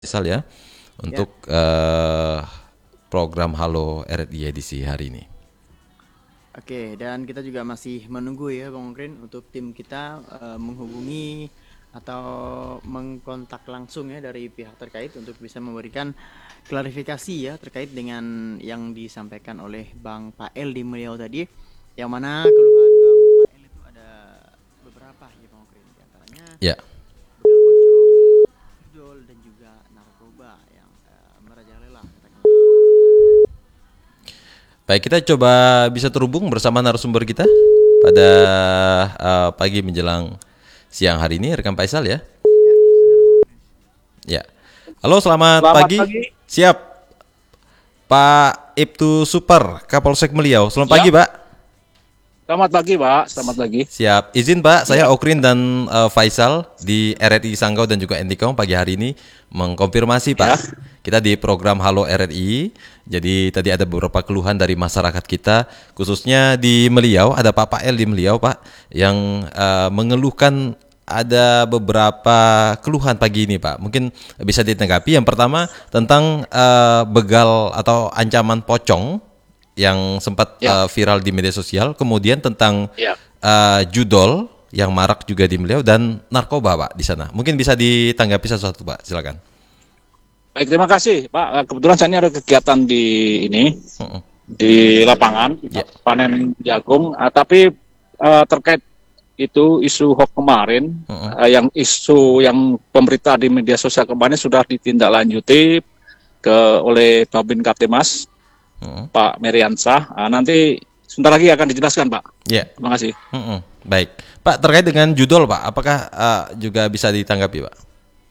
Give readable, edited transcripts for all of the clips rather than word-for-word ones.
Faisal ya untuk program Halo RRI edisi hari ini. Oke, dan kita juga masih menunggu ya Bang Okrin untuk tim kita menghubungi atau mengkontak langsung ya dari pihak terkait untuk bisa memberikan klarifikasi ya terkait dengan yang disampaikan oleh Bang Pael di Meliau tadi, yang mana keluhan Bang Pael itu ada beberapa ya Bang Okrin, di antaranya Ya, begal pocong, judol dan juga narkoba yang merajalela katakanlah. baik, kita coba bisa terhubung bersama narasumber kita pada pagi menjelang siang hari ini, rekan Faisal ya. Ya, benar Bang Okrin. Ya, halo, selamat Selamat pagi. pagi. Siap, Pak Ibtu Super, Kapolsek Meliau. Selamat pagi, Siap. Pak. Selamat pagi, Pak. Selamat pagi. Siap, izin Pak, saya Ya. Okrin dan Faisal di RRI Sanggau dan juga Entikong pagi hari ini mengkonfirmasi Pak. Ya. Kita di program Halo RRI, jadi tadi ada beberapa keluhan dari masyarakat kita, khususnya di Meliau, ada Pak Pael di Meliau Pak, yang mengeluhkan ada beberapa keluhan pagi ini Pak. Mungkin bisa ditanggapi. Yang pertama tentang begal atau ancaman pocong yang sempat Ya. viral di media sosial, kemudian tentang Ya. judol yang marak juga di Meliau dan narkoba Pak di sana. Mungkin bisa ditanggapi satu-satu Pak, silakan. Baik, terima kasih, Pak. Kebetulan saya ini ada kegiatan di Mm-mm. di lapangan Ya. panen jagung, tapi terkait itu isu hoax kemarin, yang isu yang pemberitaan di media sosial kemarin sudah ditindaklanjuti oleh Babin Kaptimas, Mm-mm. Pak Meriansah. Nanti sebentar lagi akan dijelaskan, Pak. Ya, Terima kasih. baik. Pak, terkait dengan judol Pak, apakah juga bisa ditanggapi Pak?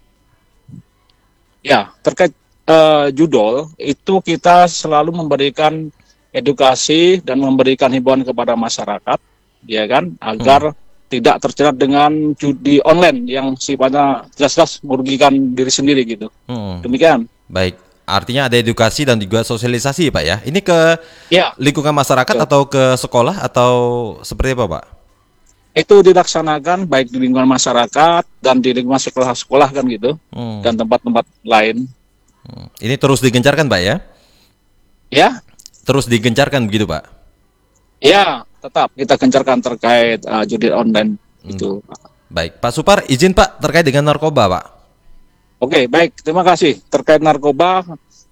Ya, terkait judul itu kita selalu memberikan edukasi dan memberikan himbauan kepada masyarakat, ya kan, agar tidak terjerat dengan judi online yang sifatnya jelas-jelas merugikan diri sendiri gitu. Mm. Demikian. Baik, artinya ada edukasi dan juga sosialisasi Pak ya. Ini ke Ya, lingkungan masyarakat betul. atau ke sekolah atau seperti apa Pak? Itu dilaksanakan baik di lingkungan masyarakat dan di lingkungan sekolah-sekolah kan gitu, dan tempat-tempat lain. Ini terus digencarkan Pak ya? Ya, Terus digencarkan begitu Pak? ya, tetap kita gencarkan terkait judi online itu. Baik, Pak Supar, izin Pak terkait dengan narkoba Pak. Oke, baik. Terima kasih. Terkait narkoba,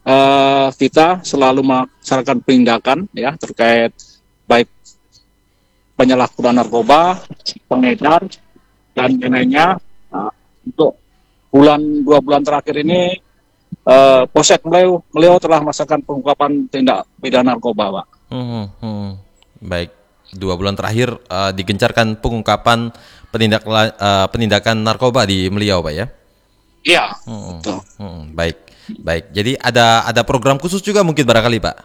kita selalu melaksanakan penindakan ya terkait baik penyalahgunaan narkoba, pengedar, dan lainnya. Untuk 2 bulan terakhir ini, Polsek Meliau telah melaksanakan pengungkapan tindak pidana narkoba, Pak. Baik, 2 bulan terakhir digencarkan pengungkapan penindakan narkoba di Meliau Pak ya. Iya, betul. Baik, baik. Jadi ada program khusus juga mungkin barangkali Pak.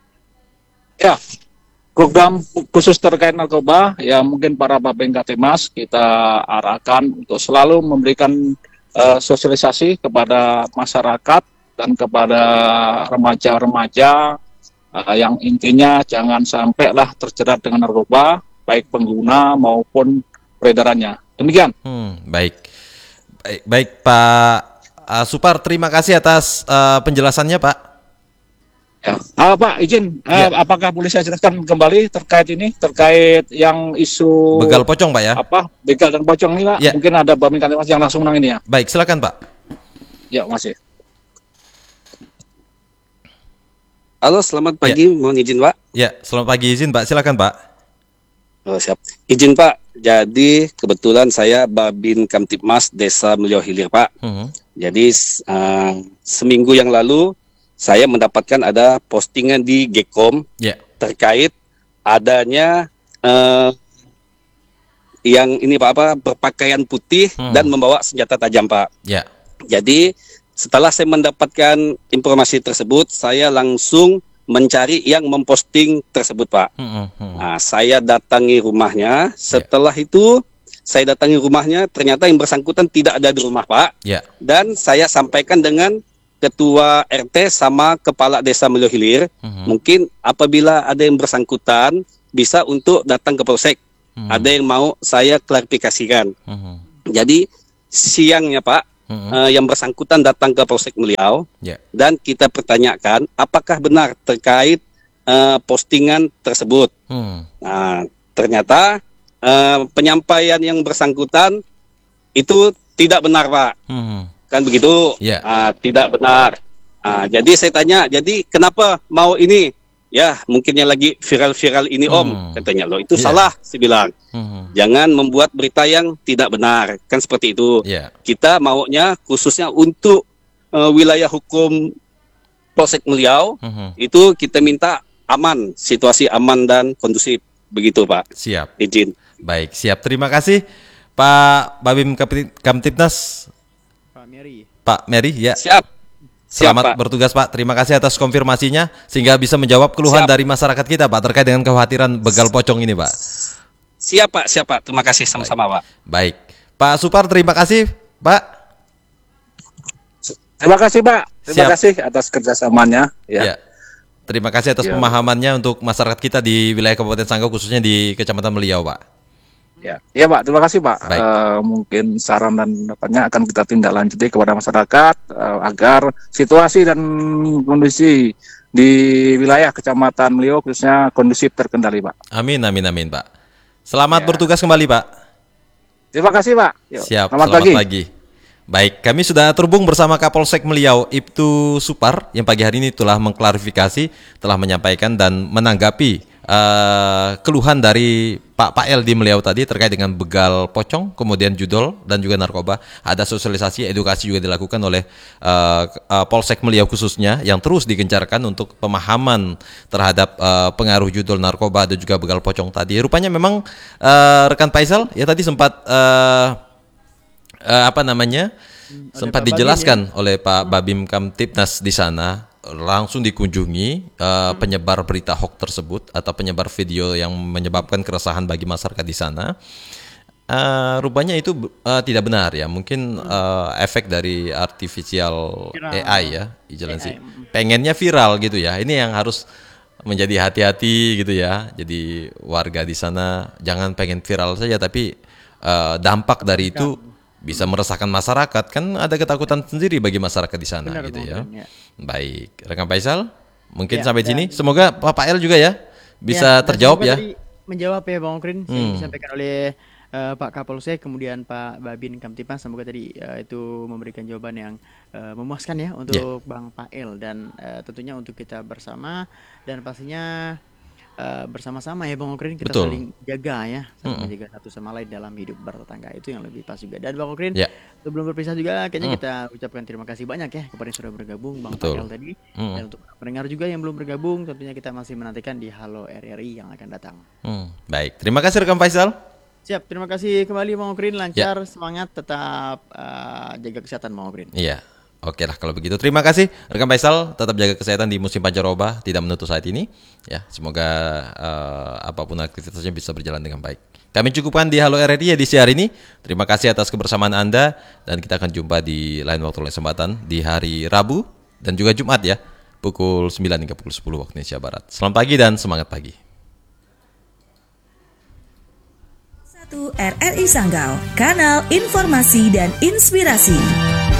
Ya, program khusus terkait narkoba, ya mungkin para Babin Kaptimas kita arahkan untuk selalu memberikan sosialisasi kepada masyarakat dan kepada remaja-remaja, yang intinya jangan sampailah terjerat dengan narkoba, baik pengguna maupun peredarannya. Demikian. Baik, baik, baik Pak Supar, terima kasih atas penjelasannya Pak. Ya. Pak, izin, Ya. apakah boleh saya jelaskan kembali terkait yang isu Begal pocong Pak ya. begal dan pocong ini, Pak? Ya. Mungkin ada Babin Kaptimas yang langsung menang ini ya. Baik, silakan Pak. Ya, masih. Halo, selamat pagi. Mohon izin, Pak. Ya, selamat pagi, izin Pak, silakan Pak. Oh, siap. Izin, Pak. Jadi, kebetulan saya Babin Kamtibmas Desa Meliau Hilir, Pak. Jadi, seminggu yang lalu, saya mendapatkan ada postingan di Gekom Ya. terkait adanya yang ini, Pak, berpakaian putih dan membawa senjata tajam, Pak. Ya. Jadi setelah saya mendapatkan informasi tersebut, saya langsung mencari yang memposting tersebut, Pak. Nah, saya datangi rumahnya. Setelah itu, saya datangi rumahnya. Ternyata yang bersangkutan tidak ada di rumah, Pak. Ya. Dan saya sampaikan dengan Ketua RT sama Kepala Desa Meliau Hilir. Mungkin apabila ada yang bersangkutan, bisa untuk datang ke Polsek. Ada yang mau saya klarifikasikan. Jadi siangnya, Pak, yang bersangkutan datang ke Polsek Meliau dan kita pertanyakan apakah benar terkait postingan tersebut. Nah, ternyata penyampaian yang bersangkutan itu tidak benar, Pak. Kan begitu? Tidak benar. Jadi saya tanya, jadi kenapa mau ini? Ya, mungkinnya lagi viral-viral ini Om, katanya loh. Itu salah, saya bilang. Jangan membuat berita yang tidak benar. Kan seperti itu. Kita maunya khususnya untuk wilayah hukum Polsek Meliau, itu kita minta aman, situasi aman dan kondusif. Begitu, Pak. Siap. Izin. Baik, siap. Terima kasih Pak Babim Kamtibnas. Pak Mary, ya. Siap. Selamat bertugas Pak. Terima kasih atas konfirmasinya sehingga bisa menjawab keluhan dari masyarakat kita Pak terkait dengan kekhawatiran begal pocong ini Pak. Siap Pak. Terima kasih sama-sama Pak. Baik. Pak Supar, terima kasih Pak. Terima kasih Pak. Terima kasih atas kerjasamanya. Ya. Terima kasih atas pemahamannya untuk masyarakat kita di wilayah Kabupaten Sanggau khususnya di Kecamatan Meliau Pak. Ya Pak, terima kasih Pak. Mungkin saran dan pendapatnya akan kita tindak lanjuti kepada masyarakat agar situasi dan kondisi di wilayah Kecamatan Meliau khususnya kondusif terkendali Pak. Amin Pak. Selamat bertugas kembali Pak. Terima kasih Pak. Siap, selamat pagi. Baik, kami sudah terhubung bersama Kapolsek Meliau Ibtu Supar yang pagi hari ini telah mengklarifikasi, telah menyampaikan dan menanggapi keluhan dari Pak L di Meliau tadi terkait dengan begal pocong, kemudian judol dan juga narkoba. Ada sosialisasi, edukasi juga dilakukan oleh Polsek Meliau khususnya yang terus digencarkan untuk pemahaman terhadap pengaruh judol narkoba dan juga begal pocong tadi. Rupanya memang rekan Faisal ya tadi sempat sempat dijelaskan oleh Pak Babim Kamtibnas di sana. Langsung dikunjungi penyebar berita hoax tersebut atau penyebar video yang menyebabkan keresahan bagi masyarakat di sana. Rupanya itu tidak benar ya. Mungkin efek dari artificial AI ya, pengennya viral gitu ya. Ini yang harus menjadi hati-hati gitu ya. Jadi warga di sana jangan pengen viral saja, tapi dampak dari itu bisa meresahkan masyarakat, kan ada ketakutan sendiri bagi masyarakat di sana. Benar, gitu ya. Baik, rekan Faisal, mungkin sampai sini. Semoga Pak El juga ya bisa terjawab ya. Menjawab ya Bang Okrin, yang disampaikan oleh Pak Kapolsek, kemudian Pak Babin Kamtibnas. Semoga tadi itu memberikan jawaban yang memuaskan ya untuk Bang Pak El dan tentunya untuk kita bersama dan pastinya bersama-sama ya Bang Okrin, kita saling jaga ya, saling menjaga satu sama lain dalam hidup bertetangga, itu yang lebih pas juga. Dan Bang Okrin, sebelum berpisah juga kayaknya kita ucapkan terima kasih banyak ya kepada yang sudah bergabung Bang Pak El tadi, dan untuk pendengar juga yang belum bergabung tentunya kita masih menantikan di Halo RRI yang akan datang. Baik, terima kasih rekan Faisal. Siap, terima kasih kembali Bang Okrin, lancar, semangat, tetap jaga kesehatan Bang Okrin. Iya. Oke lah kalau begitu. Terima kasih rekan Faisal, tetap jaga kesehatan di musim pancaroba, tidak menutup saat ini. Ya, semoga apapun aktivitasnya bisa berjalan dengan baik. Kami cukupkan di Halo RRI edisi hari ini. Terima kasih atas kebersamaan Anda dan kita akan jumpa di lain waktu lain kesempatan di hari Rabu dan juga Jumat ya, pukul 9 hingga pukul 10 waktu Indonesia Barat. Selamat pagi dan semangat pagi. 1 RRI Sanggau, kanal informasi dan inspirasi.